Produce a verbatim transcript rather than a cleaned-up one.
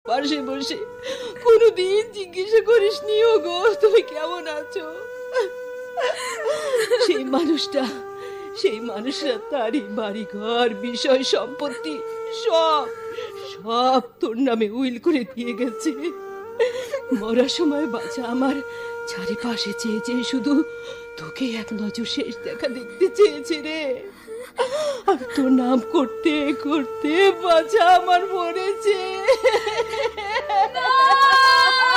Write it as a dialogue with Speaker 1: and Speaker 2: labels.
Speaker 1: পাশে বসে কোনোদিন জিজ্ঞাসা করিসনি ও গো তুমি কেমন আছো? সেই মানুষটা সেই মানুষরা তারই বাড়ি ঘর বিষয় সম্পত্তি সব সব তোর নামে উইল করে দিয়ে গেছে। মরার সময় বাচ্চা আমার চারিপাশে চেয়ে চেয়ে শুধু তোকে এক নজর শেষ দেখা দেখতে চেয়েছে রে। আর তোর নাম করতে করতে বাচ্চা আমার মরেছে।